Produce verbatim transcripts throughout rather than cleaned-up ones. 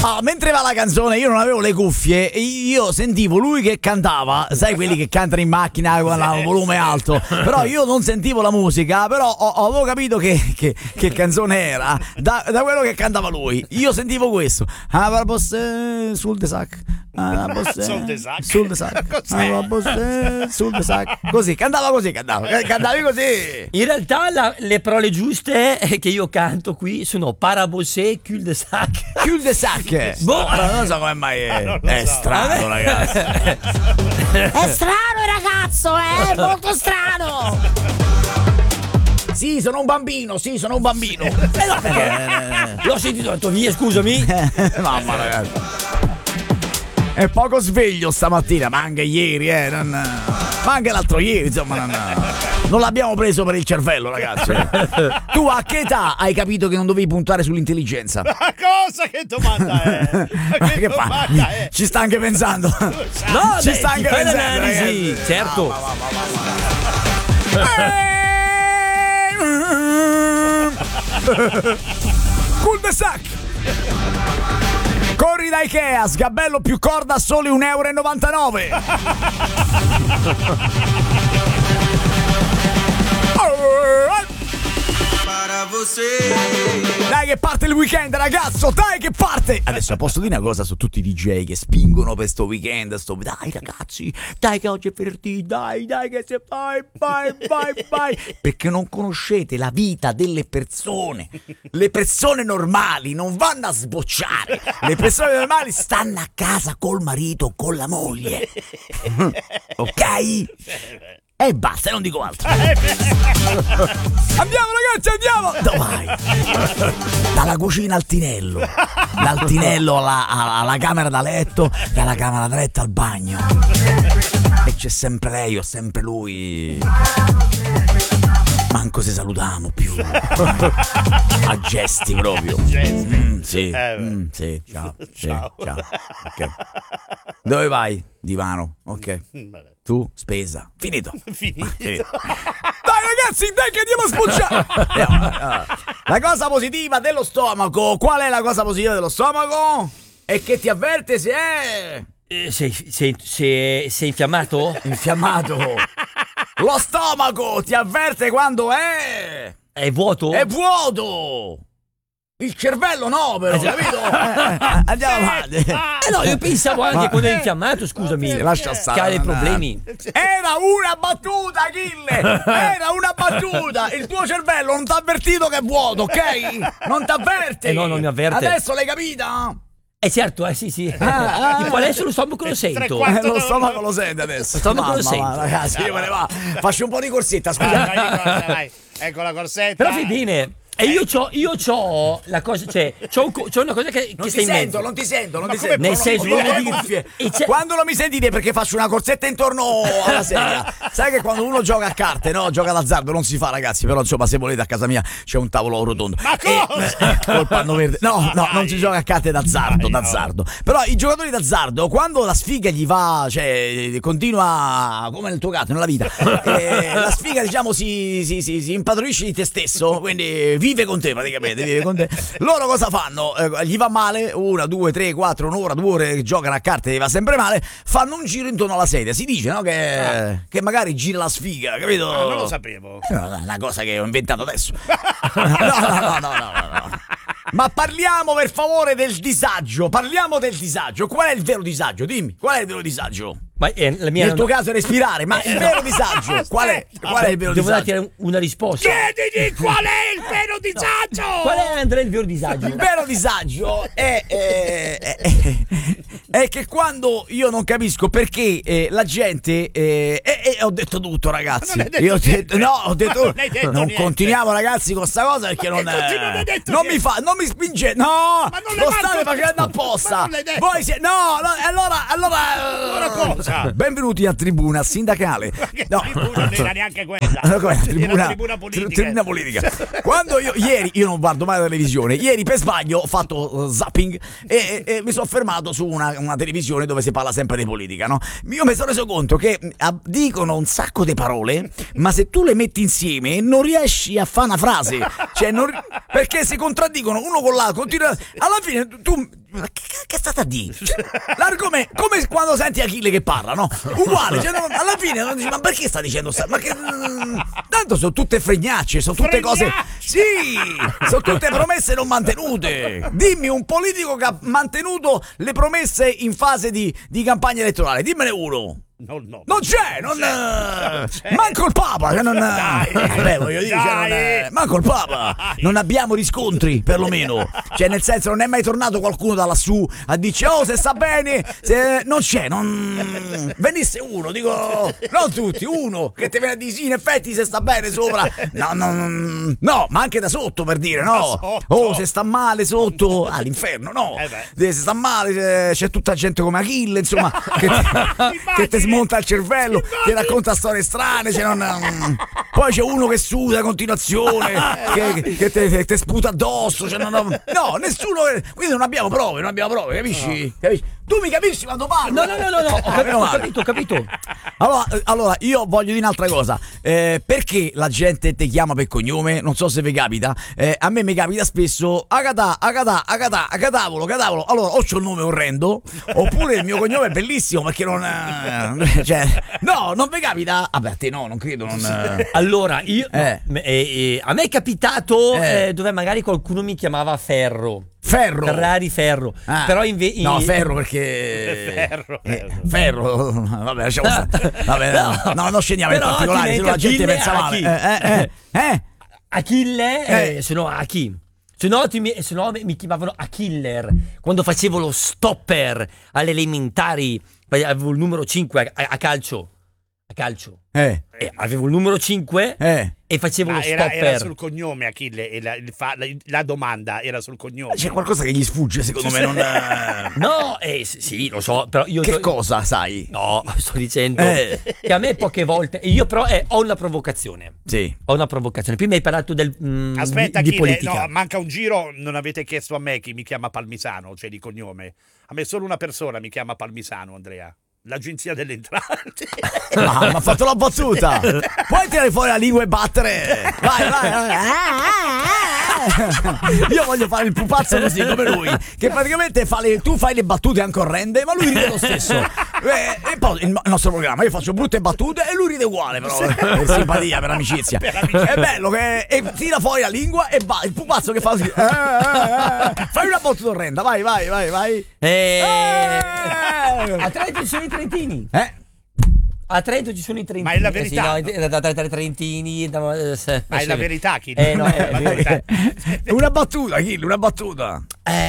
Ah, mentre va la canzone, io non avevo le cuffie e io sentivo lui che cantava, sai quelli che cantano in macchina con il volume alto, però io non sentivo la musica, però ho, ho- avevo capito che, che, che canzone era da, da quello che cantava lui. Io sentivo questo. Ah, va bosse sul de sac. Ah, bosse, Sul de sac? sul de sac. Cos'è? Ah, va bosse sul de sac. Così, cantava così, cantava. Cantavi così. In realtà la- le parole giuste che io canto qui sono parabossé, cul de sac. Cul de sac. Boh. Allora, non so come mai è, non lo è so. strano, ragazzi. È strano il ragazzo, eh? Molto strano. Sì, sono un bambino, sì, sono un bambino. Eh no, perché? L'ho sentito, ho detto via, scusami. Mamma, ragazzi. È poco sveglio stamattina, ma anche ieri, eh. Non... Ma anche l'altro ieri, insomma, non... non l'abbiamo preso per il cervello, ragazzi. Tu a che età hai capito che non dovevi puntare sull'intelligenza? Ma cosa? Che domanda è? Ma che, Che fa? domanda è? Ci sta anche pensando. No, Ci beh, sta anche ti fai pensando, l'analisi, ragazzi. certo. Cul de sac. Corri da Ikea, sgabello più corda a soli un euro e novantanove. Dai che parte il weekend, ragazzo, dai che parte. Adesso posso dire una cosa su tutti i D J che spingono per sto weekend, sto... Dai ragazzi, dai che oggi è venerdì, dai, dai che se vai, vai, vai, vai. Perché non conoscete la vita delle persone. Le persone normali non vanno a sbocciare. Le persone normali stanno a casa col marito o con la moglie. Ok? E basta, non dico altro. Andiamo ragazzi, andiamo. Dove vai? Dalla cucina al tinello, dal tinello alla, alla, alla camera da letto, dalla camera da letto al bagno. E c'è sempre lei o sempre lui. Manco se salutiamo più. A gesti proprio. Mm, sì, Eh, beh. mm, sì, ciao, sì, Ciao. ciao. Ok. Dove vai? Divano, ok. Vabbè. Tu, spesa. Finito. Finito. Finito. Dai ragazzi, dai che andiamo a sbucciare. Andiamo. La cosa positiva dello stomaco. Qual è la cosa positiva dello stomaco? È che ti avverte se è Eh, Sei, sei, sei, sei infiammato? infiammato. Lo stomaco ti avverte quando è È vuoto? è vuoto. Il cervello no, però, capito? Eh, andiamo avanti. Eh no, io pensavo anche Ma- quando è infiammato, scusami. Sì, lascia stare, Che ha dei non- problemi. Era una battuta, Achille! Era una battuta! Il tuo cervello non ti ha avvertito che è vuoto, ok? Non ti avverte! Eh no, non mi avverte. Adesso l'hai capita? Eh certo, eh sì sì. Ah, ah. Tipo adesso lo stomaco lo Tre sento. quarti- Eh, lo stomaco lo sente adesso. Lo stomaco lo Mamma, sento. ma, ragazzi, io me ne va. Faccio un po' di corsetta, scusa. Dai, dai, dai. Ecco la corsetta. Però fai bene. E io c'ho, io c'ho la cosa, cioè, c'ho, un co- c'ho una cosa che, Non che ti sta in sento, mezzo. non ti sento, non Ma ti come sento. Nel Non- senso, non ho volevo le dire- cuffie. e c'è- Quando non mi sentite è perché faccio una corsetta intorno alla sedia. Sai che quando uno gioca a carte, no? Gioca d'azzardo, non si fa, ragazzi. Però insomma, se volete a casa mia c'è un tavolo rotondo. Ma cosa? E- col panno verde. No, no, non si gioca a carte d'azzardo, Dai, no. d'azzardo. Però i giocatori d'azzardo, quando la sfiga gli va, cioè, continua come nel tuo gatto, nella vita. eh, la sfiga, diciamo, si, si, si, si impadronisce di te stesso, quindi vive con te praticamente, vive con te. Loro cosa fanno? Eh, gli va male, una, due, tre, quattro, un'ora, due ore che giocano a carte, gli va sempre male, fanno un giro intorno alla sedia. Si dice, no, che, che magari gira la sfiga, capito? Ah, non lo sapevo. È una cosa che ho inventato adesso. No, no, no, no, no, no, no. Ma parliamo per favore del disagio. Parliamo del disagio. Qual è il vero disagio? Dimmi, qual è il vero disagio? Ma eh, la mia Nel tuo caso è respirare, ma il vero disagio qual è? Qual è il vero devo disagio? darti una risposta. Chiedigli qual è il vero disagio. Qual è Andrea il vero disagio? Il vero disagio è, è, è, è, è che quando io non capisco perché eh, la gente eh, e, e ho detto tutto, ragazzi. Ma non hai detto Io ho detto, niente. no, ho detto Ma non hai detto non niente. continuiamo, ragazzi, con sta cosa perché Ma non, che continui, non hai detto non mi niente. fa, non mi spinge. No, Ma non l'hai lo manco state detto. facendo Ma apposta. non l'hai detto. Voi siete no, no, allora allora Allora cosa? benvenuti a tribuna sindacale. Che No. tribuna non era neanche quella. Allora, com'è? Era Tribuna, tribuna politica. tribuna politica. Quando io ieri io non guardo mai la televisione, ieri per sbaglio ho fatto uh, zapping e, e- e mi sono fermato su una, una televisione dove si parla sempre di politica, no? Io mi sono reso conto che mh, ah, dicono un sacco di parole, ma se tu le metti insieme non riesci a fare una frase, cioè non ri- perché si contraddicono uno con l'altro, continua- alla fine tu ma che che state a dire? Cioè, l'argomento, come quando senti Achille che parla, no? Uguale, cioè, non- alla fine non dici, ma perché sta dicendo sta? Ma che. mm, Tanto sono tutte fregnacce, sono tutte cose. Sì, sono tutte promesse non mantenute. Dimmi un politico che ha mantenuto le promesse in fase di, di campagna elettorale, dimmene uno. No, no. Non c'è, non, Non c'è. manco il Papa, che non Dai. Beh, voglio dire, cioè, non è- manco il Papa, non abbiamo riscontri, perlomeno. Cioè, nel senso, non è mai tornato qualcuno da lassù a dirci, oh, se sta bene, se... non c'è, non venisse uno, dico, non tutti, uno che ti viene a dire sì, in effetti se sta bene sopra. No, no, no, no, ma anche da sotto, per dire, no. sotto. Oh, se sta male sotto, all'inferno, no. Eh beh. Se sta male, se- c'è tutta gente come Achille, insomma, che ti, che ti smonta il cervello, ti racconta storie strane, cioè non- poi c'è uno che suda a continuazione, che, che te, te- te sputa addosso, cioè non, no, nessuno, quindi non abbiamo prove, non abbiamo prove, capisci? Capisci? Tu mi capisci quando parlo? No, no, no, no, no, ho Ah, capito, meno ho male. capito, ho capito. Allora, eh, allora, io voglio dire un'altra cosa. Eh, perché la gente ti chiama per cognome? Non so se vi capita. Eh, a me mi capita spesso Agatà, Agatà, Agatà, Agatavolo, Agatavolo. Allora, o c'ho il nome orrendo, oppure il mio cognome è bellissimo perché non. eh, cioè, no, non vi capita? Vabbè, a te no, non credo. Non, eh. Allora, io Eh. no, eh, eh, a me è capitato Eh. eh, dove magari qualcuno mi chiamava Ferro. Ferro. Ferrari Ferro. Ah. Però invece No, ferro perché. Ferro, Eh, ferro. ferro. Vabbè, lasciamo stare. Vabbè, no, no, non scendiamo in Però particolari, se no la gente Achille- pensa male. Achille- Eh, eh, eh. eh. Achille, Eh. eh, se no Achi. Se no, ti mi, se no mi chiamavano Achiller quando facevo lo stopper alle elementari, avevo il numero cinque a, a calcio. A calcio. Eh, E avevo il numero cinque eh. e facevo Ma lo era, stopper. era sul cognome Achille e la, il fa- la- la domanda era sul cognome. C'è qualcosa che gli sfugge, secondo me. Non, eh. No, eh, sì, sì, lo so, però io Che so- cosa, sai? No, sto dicendo Eh. che a me poche volte e io però eh, ho una provocazione. Sì. Ho una provocazione. Prima hai parlato del mm, Aspetta, di, di Achille, politica. no, manca un giro, non avete chiesto a me chi mi chiama Palmisano, cioè di cognome. A me solo una persona mi chiama Palmisano, Andrea. L'agenzia delle entrate. Ma mi ha fatto la battuta. Puoi tirare fuori la lingua e battere? Vai, vai, vai. Io voglio fare il pupazzo così come lui, che praticamente fa le, tu fai le battute anche orrende, ma lui ride lo stesso. Eh, e poi il, il nostro programma, io faccio brutte battute e lui ride uguale, però per simpatia, per amicizia. È bello che e tira fuori la lingua e va il pupazzo che fa così. Eh, eh, eh. Fai una battuta orrenda, vai, vai, vai, vai. Eh, Eh. A Trento ci sono i trentini. Eh. A Trento ci sono i trentini. Ma è la Eh sì, verità, no, no? i- da, da, da, trentini. Da, eh, se- Ma è sì. la verità, Achille. Eh, no, è la verità. Una battuta, Kill, una battuta.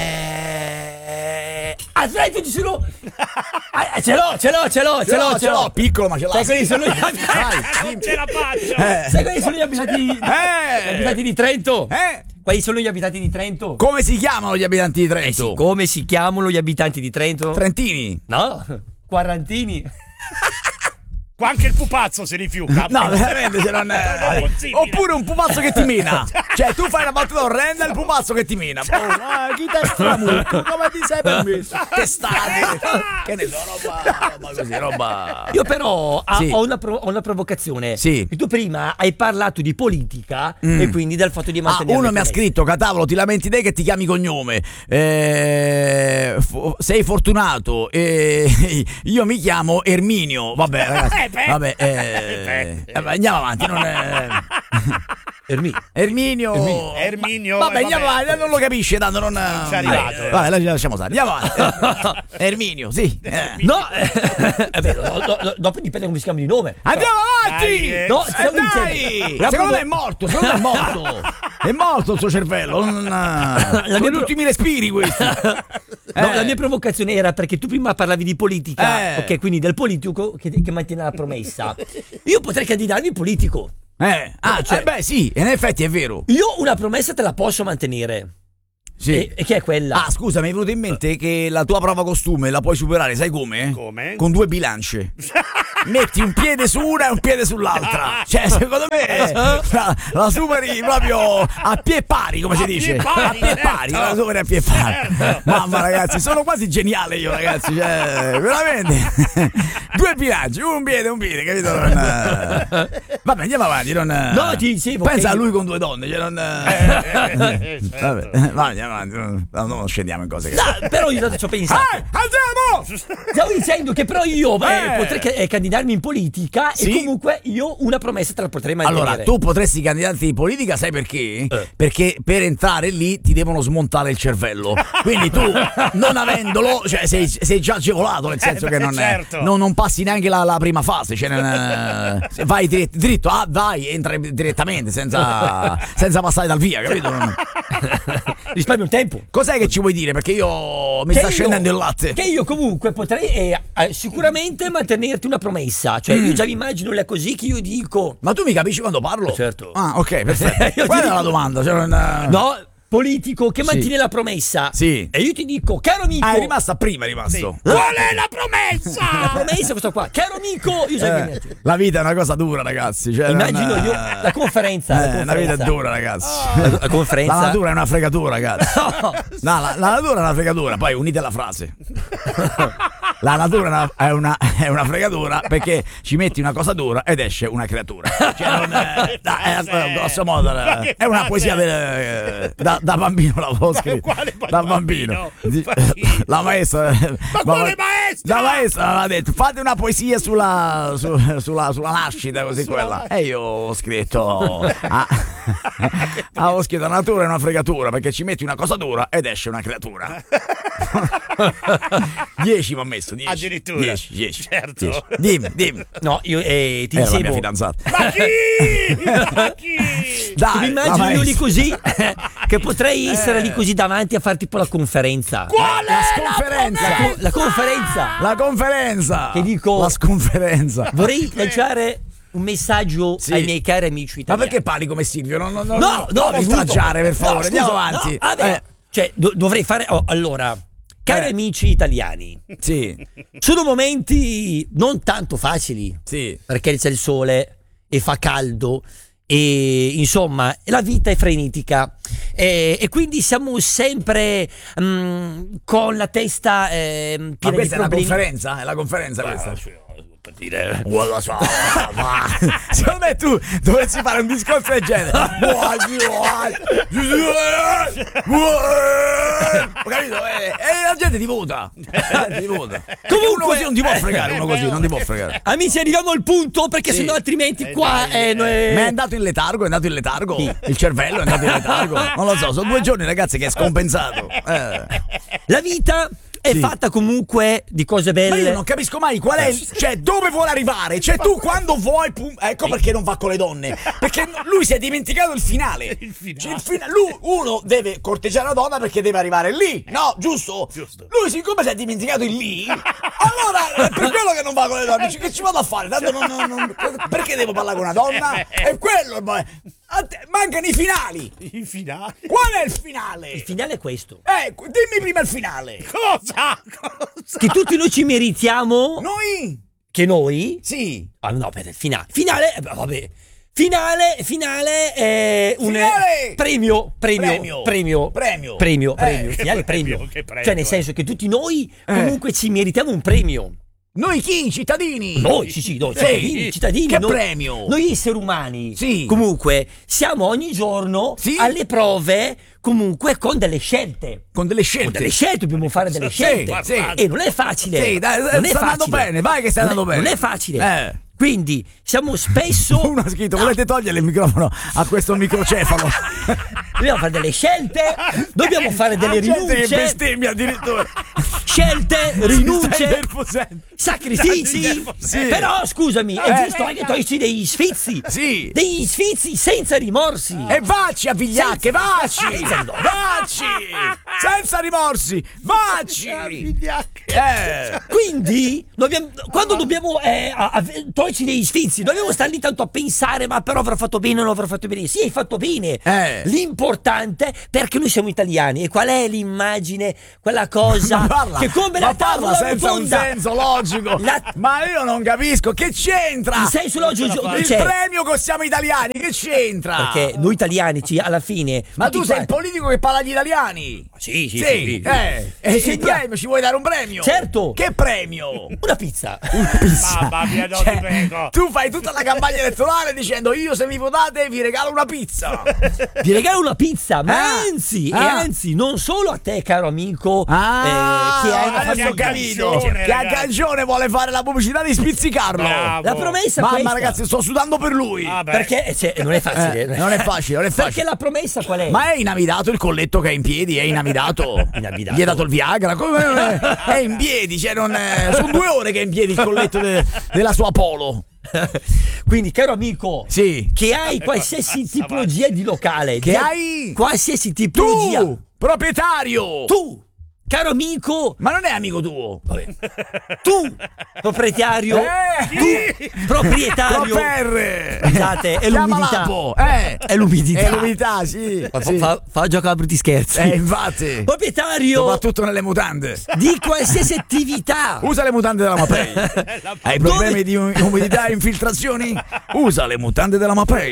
Eh, a Trento ci sono. Ah, ce l'ho, ce l'ho, ce l'ho, ce l'ho, ce l'ho. piccolo ma ce l'ha. Sai quali sono gli Vai, Non dimmi. ce la faccio. Eh. Sai quali sono gli abitanti, gli Eh. abitanti di Trento? Eh? Quali sono gli abitanti di Trento? Come si chiamano gli abitanti di Eh sì, Trento? come si chiamano gli abitanti di Trento? Trentini. No, quarantini. Qua anche il pupazzo si rifiuta. No, veramente se non Non è è. possibile. Oppure un pupazzo che ti mena. Cioè, tu fai una battuta orrenda e il pupazzo che ti mena. Oh, ma chi te stramuto? Come ti sei permesso? Testate. Che ne so, roba, roba così, roba. Io però ah, Sì. ho, una pro- ho una provocazione. Sì. Tu prima hai parlato di politica Mm. e quindi del fatto di Ah, mantenere. uno le mi ha promesse. scritto, Catavolo, ti lamenti te che ti chiami cognome. Eh, fo- sei fortunato. Eh, io mi chiamo Erminio. Vabbè, ragazzi. Eh, beh. Vabbè, eh, Eh, beh. eh, andiamo avanti. Non è... Ermi- Erminio. Erminio. Erminio, Vabbè, eh, andiamo vabbè. avanti, non lo capisce, tanto non. Non c'è arrivato. Vabbè, vabbè, lascia- lasciamo stare. Andiamo avanti. Erminio, sì. Eh. No, eh, è vero, do- do- dopo dipende come si chiama di nome. Andiamo avanti! Dai, eh. No, Eh, stiamo dai! dicendo. La Secondo provo- me è morto, secondo me è morto. È morto il suo cervello. Non... La Sono mia gli ultimi respiri questi. No, Eh. la mia provocazione era perché tu prima parlavi di politica, Eh. ok, quindi del politico che, che mantiene la promessa. Io potrei candidarmi politico. Eh, ah, Cioè- eh, beh, sì, in effetti è vero. Io una promessa te la posso mantenere. Sì. E, e che è quella? Ah, scusa, mi è venuto in mente che la tua prova costume la puoi superare, sai come? Come? Con due bilance. metti un piede su una e un piede sull'altra. Cioè, secondo me la, la superi proprio a pie pari, come si A dice. pie pari, a pie pari, certo. la superi a pie pari. Certo. Mamma ragazzi, sono quasi geniale io, ragazzi. Cioè, veramente. Due bilanci, un piede, un piede, capito? Non... Vabbè, andiamo avanti. Non... No, ti dicevo Pensa che- a lui con due donne. Cioè non... Eh, certo. Vabbè, vai, andiamo avanti. Non, non scendiamo in cose che. No, però io ci ho pensato. Eh, andiamo! Stavo dicendo che però io eh, Eh. potrei ca- eh, candidarmi in politica Sì. e comunque io una promessa te la potrei mantenere. Allora, tu potresti candidarti in politica, sai perché? Eh. Perché per entrare lì ti devono smontare il cervello. Quindi tu, non avendolo, cioè sei, sei già agevolato, nel senso Eh, che beh, non, certo. non, non passi neanche la, la prima fase. Cioè, non- se vai diretto, dritto, ah, vai, entra direttamente senza, senza passare dal via, capito? Non- Risparmio il tempo. Cos'è che ci vuoi dire? Perché io mi Che sta io- scendendo il latte. Che io comunque potrei eh, eh, sicuramente mantenerti una promessa. Cioè, Mm. io già mi immagino là così che io dico. Ma tu mi capisci quando parlo? Certo. Ah, ok, perfetto. Io ti Qual è dico- la domanda? Cioè, non- No, politico che Sì. mantiene la promessa. Sì. E io ti dico, caro amico. Ah, è rimasta prima, è rimasto. Qual è la promessa? La promessa è questa qua. Caro amico, io sai Eh, la vita è una cosa dura, ragazzi. Cioè, Immagino non- io la conferenza. la Eh, la vita è conferenza. dura, ragazzi. La, la conferenza. La natura è una fregatura, ragazzi. No. No, la, la natura è una fregatura. Poi unite la frase. La natura è una, è, una, è una fregatura perché ci metti una cosa dura ed esce una creatura. Cioè, non è, da- è, grosso modo, Ma che è una frase? poesia del- da, da bambino l'avevo Ma scritta. quale Da bambino. bambino? Di- Bambino. La maestra. Ma quale maestra? La maestra aveva detto fate una poesia sulla, su- sulla, sulla nascita, così Sulla quella. nascita. E io ho scritto. ah, avevo scritto la natura è una fregatura perché ci metti una cosa dura ed esce una creatura. dieci mi ha messo. dieci. Addirittura. dieci, dieci, Certo. dieci. Dimmi, dimmi. No, io eh, ti Era la mia dicevo. fidanzata. Ma chi? Ma chi? Dai, Mi la immagino io lì maestra. così che potrei essere lì così davanti a fare tipo la conferenza. Qual La è la sconferenza. La, co- la conferenza. La conferenza. Che dico- La sconferenza. Vorrei lanciare un messaggio Sì. ai miei cari amici Ma italiani. perché parli come Silvio? Non, non, non, No, no, non vi oltraggiare, dico- per favore. no, Andiamo scusa, avanti. no, vabbè, Eh, cioè, do- dovrei fare. Oh, allora, cari Eh. amici italiani, sì, sono momenti non tanto facili sì. perché c'è il sole e fa caldo. E insomma, la vita è frenetica e, e quindi siamo sempre mm, con la testa eh, piena Ma di questa è la problemi. conferenza? È la conferenza questa? Per dire, Guarda, so, ma- secondo me tu dovresti fare un discorso del genere. Ho capito? E la gente ti vota. Ti vota. Comunque uno così non ti può fregare, uno così non ti può fregare. amici, arriviamo al punto perché Sì. sennò altrimenti Eh, qua dai, eh, noi- Ma è andato in letargo, è andato in letargo. Il cervello è andato in letargo. Non lo so, sono due giorni, ragazzi, che è scompensato. Eh. la vita è Sì. fatta comunque di cose Ma belle. io non capisco mai qual è, il- cioè dove vuole arrivare. Cioè tu quando vuoi, pum- ecco perché non va con le donne. Perché lui si è dimenticato il finale. Il finale. Cioè, il fina- lui, uno deve corteggiare la donna perché deve arrivare lì, no? Giusto? Giusto. Lui siccome si è dimenticato il lì, allora è per quello che non va con le donne. Cioè, che ci vado a fare? Tanto non- non- non- perché devo parlare con una donna? È quello. ma- a te- Mancano i finali. Il finale? Qual è il finale? Il finale è questo: Eh, dimmi prima il finale. Cosa? Cosa? che tutti noi ci meritiamo. Noi? Che noi. Sì. Ah, no, per il finale. Finale, eh, beh, vabbè. Finale, finale è un Finale! premio, Premio. premio, premio, Premio. premio, Eh, premio, che finale premio, premio. che premio, Cioè nel eh. senso che tutti noi comunque ci meritiamo un premio. Noi chi? Cittadini? Noi, sì, sì, noi, Sì. cittadini, cittadini. Che noi, premio? Noi esseri umani. Sì. Comunque siamo ogni giorno Sì. alle prove comunque con delle scelte. Con delle Con scelte. delle scelte dobbiamo fare delle Sì, scelte. sì. E non è facile. Sì, dai, non è sta andando facile. bene, vai che sta Non è- andando bene. Non è facile. Eh. Quindi siamo spesso. Uno ha scritto, volete togliere il microfono a questo microcefalo? Dobbiamo fare delle scelte, dobbiamo fare delle La gente che rinunce, bestemmia addirittura. scelte, Mi stai rinunce, nervosendo. sacrifici. Sì. Però scusami, è Eh. giusto anche togliersi degli sfizi. Sì. Degli sfizi senza rimorsi. E vacci a Vigliacche, Senza- vacci! senza rimorsi. Vacci! Senza rimorsi, vacci! Eh. Quindi dobbiamo- quando dobbiamo eh, a- a- toglierci degli sfizi, dobbiamo stare lì tanto a pensare, ma però avrò fatto bene o non avrò fatto bene. Sì, hai fatto bene. Eh. L'importante, perché noi siamo italiani, e qual è l'immagine, quella cosa Ma parla. Perché come ma la tavola parla senza rotonda- un senso logico. La- Ma io non capisco che c'entra. Il senso logico Il c'è. premio che siamo italiani, che c'entra? Perché noi italiani ci, alla fine. Ma tutti tu sei il qua- politico che parla agli italiani. Sì, sì, Sì, sì. eh, e Sì, il dia- premio, ci vuoi dare un premio? Certo. Che premio? Una pizza. Mamma mia, no, Cioè, ti prego. tu fai tutta la campagna elettorale dicendo io se mi votate vi regalo una pizza. Ti regalo una pizza, ma Ah. anzi, e Ah. anzi, non solo a te, caro amico, Ah, eh, che hai una adesso ho famiglia. capito Canzone, che a ragazzi. Gagione vuole fare la pubblicità di spizzicarlo. Bravo. La promessa è Mamma questa. ragazzi, sto sudando per lui. Vabbè. Perché eh, cioè, non è facile. Eh, non è facile, non è facile. Perché la promessa qual è? Ma è inamidato il colletto che è in piedi? È inamidato? Inamidato. Gli hai dato il Viagra? Come è? È in piedi, cioè non è... sono due ore che è in piedi il colletto de- della sua Polo. Quindi, caro amico, Sì. che hai qualsiasi tipologia di locale, Che di- hai? qualsiasi tipologia, Tu, proprietario. tu, caro amico, Ma non è amico tuo. tu, proprietario, Eh, tu, proprietario. Proper. Scusate, è Chiama l'umidità. Lapo. Eh. È l'umidità. È l'umidità, sì. Fa, sì. fa, fa giocare brutti scherzi. Eh, infatti. Proprietario Soprattutto nelle mutande. di qualsiasi attività. Usa le mutande della Mapei. Hai problemi di um- umidità e infiltrazioni? Usa le mutande della Mapei.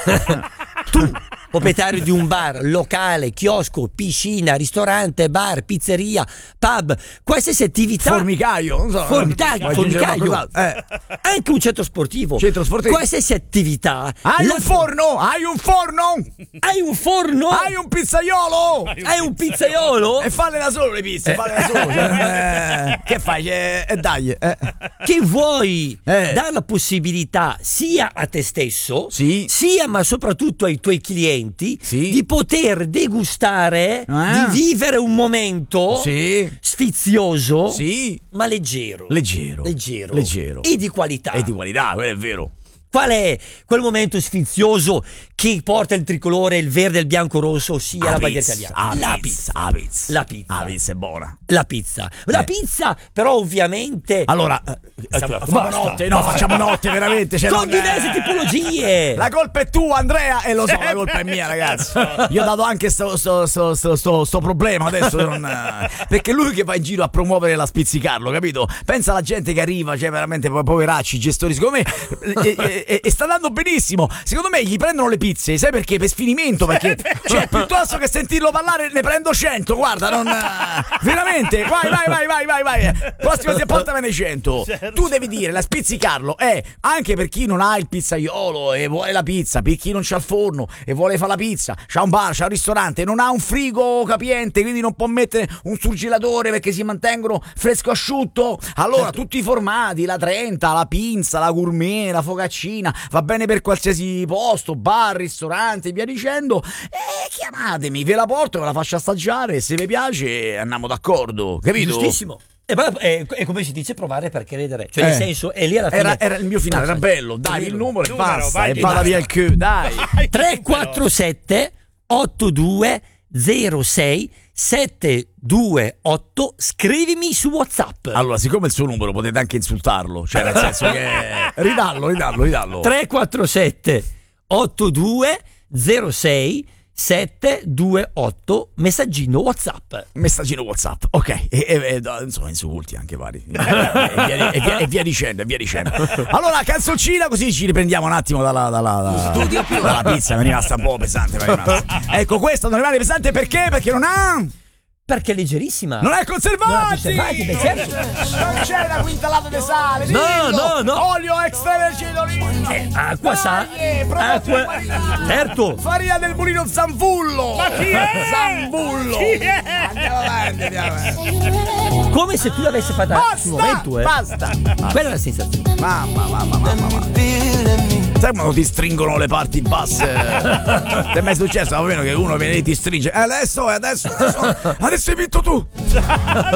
Tu, proprietario di un bar, locale, chiosco, piscina, ristorante, bar, pizzeria, pub, qualsiasi attività. Formicaio, non so. Formicaio, Vuoi aggiungere formicaio. qualcos'altro? Eh. Anche un centro sportivo. Centro sportivo. Qualsiasi attività. Hai La- un forno? Hai un forno? Hai un forno? Hai un pizzaiolo? Hai un pizzaiolo? E falle da solo le pizze, falle da solo. Cioè, eh, che fai? E eh, dai. Eh. Che vuoi Eh. dare la possibilità sia a te stesso, Sì. sia ma soprattutto ai tuoi clienti Sì. di poter degustare, Ah. di vivere un momento Sì. sfizioso, Sì. ma leggero. Leggero. Leggero. Leggero. E di qualità. E di qualità, quello è vero. Qual è quel momento sfizioso che porta il tricolore, il verde e il bianco rosso, ossia la bandiera italiana? La pizza. La pizza. La pizza. La pizza è buona. La pizza. La Eh. pizza, però ovviamente Allora, eh, Siamo- facciamo basta, notte, no, facciamo notte veramente. Cioè, con non- diverse eh. tipologie. La colpa è tua, Andrea, e lo so, la colpa è mia, ragazzi. Io ho dato anche sto, sto, sto, sto, sto, sto problema adesso. Non, eh, perché lui che va in giro a promuovere la spizzicarlo, capito? Pensa alla gente che arriva, cioè veramente po- poveracci, gestori, secondo me, e, e- e- e sta andando benissimo. Secondo me gli prendono le pizze, sai perché? Per sfinimento, perché cioè, piuttosto che sentirlo parlare ne prendo cento, guarda, non eh, veramente, vai, vai, vai, vai, vai, vai. Prossima se portamene cento. Tu devi dire, la spizzicarlo è anche per chi non ha il pizzaiolo e vuole la pizza, per chi non c'ha il forno e vuole fare la pizza, c'ha un bar, c'ha un ristorante, non ha un frigo capiente, quindi non può mettere un surgelatore perché si mantengono fresco asciutto. Allora, tutti i formati, la trenta, la pinza, la gourmet, la focaccina, va bene per qualsiasi posto, bar, ristorante e via dicendo. E chiamatemi, ve la porto, ve la faccio assaggiare e se vi piace andiamo d'accordo, capito? Giustissimo. E poi è, è come si dice provare per credere. Cioè, nel Eh. senso, è lì alla fine. Era, era il mio finale, era bello. Dai, il numero e Numero, basta. vai, E di vada basta. via il Q, dai. tre quattro sette otto due zero sei sette due otto. Scrivimi su WhatsApp. Allora, siccome il suo numero potete anche insultarlo, cioè nel senso che ridallo, ridallo, ridallo. tre quattro sette otto due zero sei sette due otto. Messaggino WhatsApp. Messaggino WhatsApp, ok, e, e, e insomma insulti anche vari e via, e via- e via dicendo, e via dicendo. Allora canzoncina così ci riprendiamo un attimo dalla, dalla, dalla, dalla pizza, mi è rimasta un po' pesante, mi è rimasta. Ecco, questa non rimane pesante perché? Perché non ha Perché è leggerissima. non è conservati, Non è conservati, beh, certo. non c'è la quintalata di sale, No, dillo. no, no. Olio extravergine d'oliva, Eh, acqua sa. Dai, prodotti Acqua. marini. Certo. Farina del mulino Zanvullo. Ma chi è? Zanvullo. Chi è? Andiamo avanti, andiamo avanti. Come se tu l'avessi fatta sul momento, eh. Basta, basta. Quella è la sensazione. Mamma, mamma, mamma, mamma. Sai quando ti stringono le parti basse? Ti è mai successo? Almeno che uno viene e ti stringe. Eh, adesso, adesso, adesso, adesso hai vinto tu.